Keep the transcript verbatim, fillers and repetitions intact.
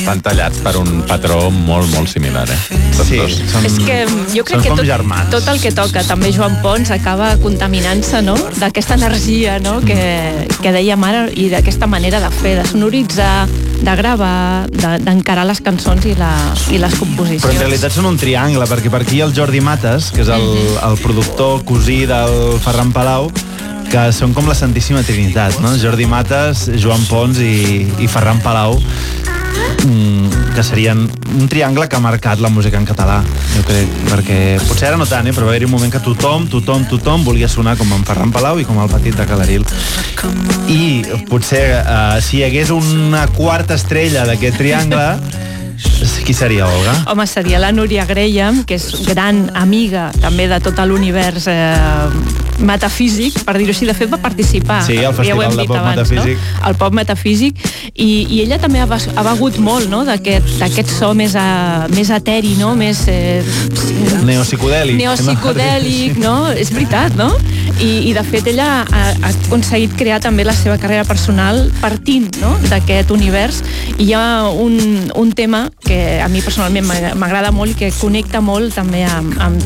estan tallats per un patró molt, molt similar, eh? Tots Sí, dos. són, És que jo crec són que com tot, germans. tot el que toca, també Joan Pons acaba contaminant-se, no?, d'aquesta energia, no?, que, que dèiem ara, i d'aquesta manera de fer, de sonoritzar, de gravar, de- d'encarar les cançons i, la, i les composicions. Però en realitat són un triangle, perquè per aquí hi ha el Jordi Matas, que és el, el productor cosí del Ferran Palau, que són com la Santíssima Trinitat, no? Jordi Matas, Joan Pons i, i Ferran Palau, mm, que serien un triangle que ha marcat la música en català, jo crec, perquè potser ara no tant, eh, però va haver-hi un moment que tothom, tothom, tothom volia sonar com en Ferran Palau i com el Petit de Calaril. I potser eh, si hi hagués una quarta estrella d'aquest triangle, qui seria, Olga? Home, seria la Núria Graham, que és gran amiga també de tot l'univers eh, metafísic, per dir-ho així. De fet, va participar. Sí, al ja ho Festival hem de dit Pop abans, Metafísic. No? El pop metafísic. I, i ella també ha, bas- ha begut molt, no?, d'aquest d'aquest so més, a, més eteri, no?, més... Eh, Neopsicodèlic. neopsicodèlic, no? És veritat, no? I, i de fet ella ha, ha aconseguit crear també la seva carrera personal partint, no?, d'aquest univers. I hi ha un, un tema que a mi personalment m'agrada molt i que connecta molt també amb, amb